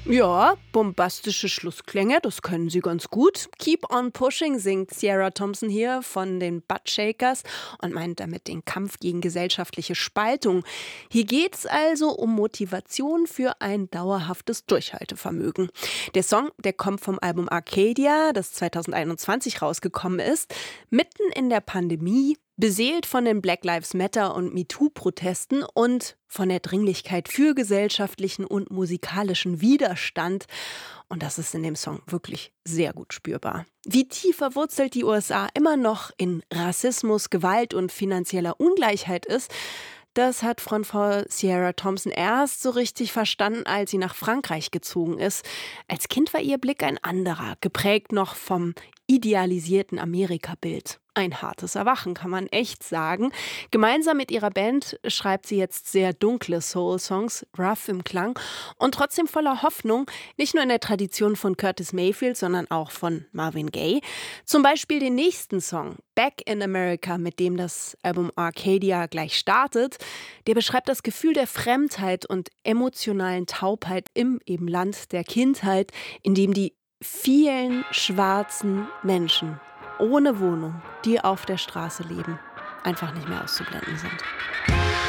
Ja, bombastische Schlussklänge, das können sie ganz gut. Keep on Pushing singt Sierra Thompson hier von den Buttshakers und meint damit den Kampf gegen gesellschaftliche Spaltung. Hier geht's also um Motivation für ein dauerhaftes Durchhaltevermögen. Der Song, der kommt vom Album Arcadia, das 2021 rausgekommen ist, mitten in der Pandemie, beseelt von den Black Lives Matter und MeToo-Protesten und von der Dringlichkeit für gesellschaftlichen und musikalischen Widerstand. Und das ist in dem Song wirklich sehr gut spürbar. Wie tief verwurzelt die USA immer noch in Rassismus, Gewalt und finanzieller Ungleichheit ist, das hat Frau Sierra Thompson erst so richtig verstanden, als sie nach Frankreich gezogen ist. Als Kind war ihr Blick ein anderer, geprägt noch vom idealisierten Amerika-Bild. Ein hartes Erwachen, kann man echt sagen. Gemeinsam mit ihrer Band schreibt sie jetzt sehr dunkle Soul-Songs, rough im Klang und trotzdem voller Hoffnung, nicht nur in der Tradition von Curtis Mayfield, sondern auch von Marvin Gaye. Zum Beispiel den nächsten Song, Back in America, mit dem das Album Arcadia gleich startet. Der beschreibt das Gefühl der Fremdheit und emotionalen Taubheit im eben Land der Kindheit, in dem die vielen schwarzen Menschen ohne Wohnung, die auf der Straße leben, einfach nicht mehr auszublenden sind.